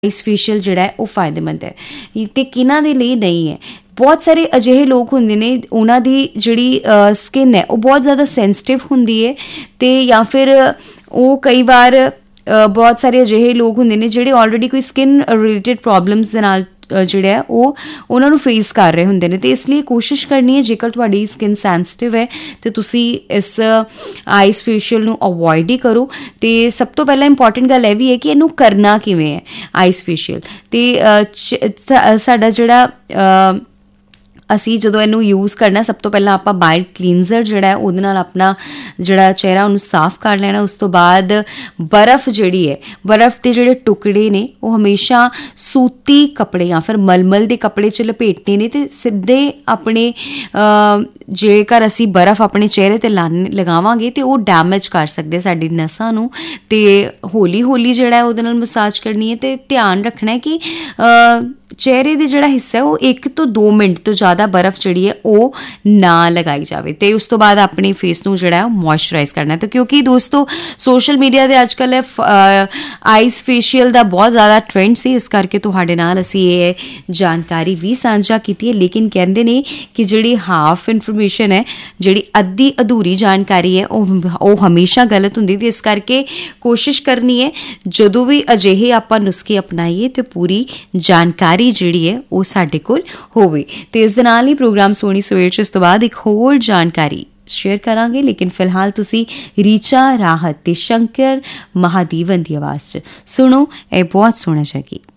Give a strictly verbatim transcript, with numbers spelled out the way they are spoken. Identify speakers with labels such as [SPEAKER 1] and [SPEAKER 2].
[SPEAKER 1] Ice facial ਜਿਹੜਾ ਹੈ ਉਹ ਫਾਇਦੇਮੰਦ ਹੈ ਅਤੇ ਕਿਹਨਾਂ ਦੇ ਲਈ ਨਹੀਂ ਹੈ। ਬਹੁਤ ਸਾਰੇ ਅਜਿਹੇ ਲੋਕ ਹੁੰਦੇ ਨੇ ਉਹਨਾਂ ਦੀ ਜਿਹੜੀ ਸਕਿਨ ਹੈ ਉਹ ਬਹੁਤ ਜ਼ਿਆਦਾ ਸੈਂਸਿਟਿਵ ਹੁੰਦੀ ਹੈ ਅਤੇ ਜਾਂ ਫਿਰ ਉਹ ਕਈ ਵਾਰ ਬਹੁਤ ਸਾਰੇ ਅਜਿਹੇ ਲੋਕ ਹੁੰਦੇ ਨੇ ਜਿਹੜੇ ਆਲਰੇਡੀ ਕੋਈ ਸਕਿਨ ਰਿਲੇਟਿਡ ਪ੍ਰੋਬਲਮਸ ਦੇ ਨਾਲ ਜਿਹੜਾ ਹੈ ਉਹ ਉਹਨਾਂ ਨੂੰ ਫੇਸ ਕਰ ਰਹੇ ਹੁੰਦੇ ਨੇ। ਅਤੇ ਇਸ ਲਈ ਕੋਸ਼ਿਸ਼ ਕਰਨੀ ਹੈ ਜੇਕਰ ਤੁਹਾਡੀ ਸਕਿਨ ਸੈਂਸਿਟਿਵ ਹੈ ਤਾਂ ਤੁਸੀਂ ਇਸ ਆਈਸ ਫੇਸ਼ੀਅਲ ਨੂੰ ਅਵੋਇਡ ਹੀ ਕਰੋ। ਅਤੇ ਸਭ ਤੋਂ ਪਹਿਲਾਂ ਇੰਪੋਰਟੈਂਟ ਗੱਲ ਇਹ ਵੀ ਹੈ ਕਿ ਇਹਨੂੰ ਕਰਨਾ ਕਿਵੇਂ ਹੈ ਆਈਸ ਫੇਸ਼ੀਅਲ। ਅਤੇ ਸਾਡਾ ਜਿਹੜਾ ਅਸੀਂ ਜਦੋਂ ਇਹਨੂੰ ਯੂਜ਼ ਕਰਨਾ ਸਭ ਤੋਂ ਪਹਿਲਾਂ ਆਪਾਂ ਬਾਈਲ ਕਲੀਨਜ਼ਰ ਜਿਹੜਾ ਹੈ ਉਹਦੇ ਨਾਲ ਆਪਣਾ ਜਿਹੜਾ ਚਿਹਰਾ ਉਹਨੂੰ ਸਾਫ਼ ਕਰ ਲੈਣਾ। ਉਸ ਤੋਂ ਬਾਅਦ ਬਰਫ਼ ਜਿਹੜੀ ਹੈ ਬਰਫ਼ ਦੇ ਜਿਹੜੇ ਟੁਕੜੇ ਨੇ ਉਹ ਹਮੇਸ਼ਾ ਸੂਤੀ ਕੱਪੜੇ ਜਾਂ ਫਿਰ ਮਲਮਲ ਦੇ ਕੱਪੜੇ 'ਚ ਲਪੇਟਦੇ ਨੇ ਅਤੇ ਸਿੱਧੇ ਆਪਣੇ ਜੇਕਰ ਅਸੀਂ ਬਰਫ਼ ਆਪਣੇ ਚਿਹਰੇ 'ਤੇ ਲਾ ਲਗਾਵਾਂਗੇ ਤਾਂ ਉਹ ਡੈਮੇਜ ਕਰ ਸਕਦੇ ਸਾਡੀ ਨਸਾਂ ਨੂੰ। ਅਤੇ ਹੌਲੀ ਹੌਲੀ ਜਿਹੜਾ ਉਹਦੇ ਨਾਲ ਮਸਾਜ ਕਰਨੀ ਹੈ ਅਤੇ ਧਿਆਨ ਰੱਖਣਾ ਹੈ ਕਿ ਚਿਹਰੇ ਦੇ ਜਿਹੜਾ ਹਿੱਸਾ ਉਹ ਇੱਕ ਤੋਂ ਦੋ ਮਿੰਟ ਤੋਂ ਜ਼ਿਆਦਾ ਬਰਫ਼ ਜਿਹੜੀ ਹੈ ਉਹ ਨਾ ਲਗਾਈ ਜਾਵੇ। ਅਤੇ ਉਸ ਤੋਂ ਬਾਅਦ ਆਪਣੇ ਫੇਸ ਨੂੰ ਜਿਹੜਾ ਉਹ ਮੋਇਸਚਰਾਈਜ਼ ਕਰਨਾ। ਤਾਂ ਕਿਉਂਕਿ ਦੋਸਤੋ ਸੋਸ਼ਲ ਮੀਡੀਆ 'ਤੇ ਅੱਜ ਕੱਲ੍ਹ ਆਈਸ ਫੇਸ਼ੀਅਲ ਦਾ ਬਹੁਤ ਜ਼ਿਆਦਾ ਟਰੈਂਡ ਸੀ, ਇਸ ਕਰਕੇ ਤੁਹਾਡੇ ਨਾਲ ਅਸੀਂ ਇਹ ਜਾਣਕਾਰੀ ਵੀ ਸਾਂਝਾ ਕੀਤੀ ਹੈ। ਲੇਕਿਨ ਕਹਿੰਦੇ ਨੇ ਕਿ ਜਿਹੜੀ ਹਾਫ ਇਨਫੋਰਮੇਸ਼ਨ ਹੈ, ਜਿਹੜੀ ਅੱਧੀ ਅਧੂਰੀ ਜਾਣਕਾਰੀ ਹੈ ਉਹ ਉਹ ਹਮੇਸ਼ਾ ਗਲਤ ਹੁੰਦੀ। ਅਤੇ ਇਸ ਕਰਕੇ ਕੋਸ਼ਿਸ਼ ਕਰਨੀ ਹੈ ਜਦੋਂ ਵੀ ਅਜਿਹੇ ਆਪਾਂ ਨੁਸਖੇ ਅਪਣਾਈਏ ਤਾਂ ਪੂਰੀ ਜਾਣਕਾਰੀ ਜਿਹੜੀ ਹੈ ਉਹ ਸਾਡੇ ਕੋਲ ਹੋਵੇ। ਤੇ ਇਸ ਦੇ ਨਾਲ ਹੀ ਪ੍ਰੋਗਰਾਮ ਸੋਹਣੀ ਸਵੇਰ 'ਚ ਇਸ ਤੋਂ ਬਾਅਦ ਇੱਕ ਹੋਰ ਜਾਣਕਾਰੀ ਸ਼ੇਅਰ ਕਰਾਂਗੇ। ਲੇਕਿਨ ਫਿਲਹਾਲ ਤੁਸੀਂ ਰੀਚਾ ਰਾਹਤ ਤੇ ਸ਼ੰਕਰ ਮਹਾਦੇਵਨ ਦੀ ਆਵਾਜ਼ 'ਚ ਸੁਣੋ ਇਹ ਬਹੁਤ ਸੋਹਣਾ ਜਿਹਾ ਗੀਤ।